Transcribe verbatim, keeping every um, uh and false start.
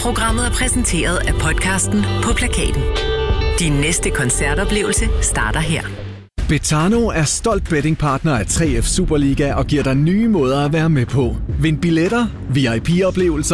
Programmet er præsenteret af podcasten På Plakaten. Din næste koncertoplevelse starter her. Betano er stolt bettingpartner af tre F Superliga og giver dig nye måder at være med på. Vind billetter, V I P-oplevelser